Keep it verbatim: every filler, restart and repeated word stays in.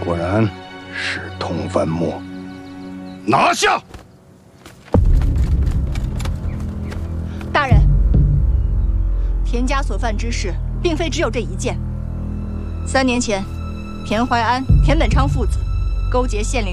果然是通凡墨，拿下！ 大人，田家所犯之事，并非只有这一件。三年前，田怀安、田本昌父子勾结县令。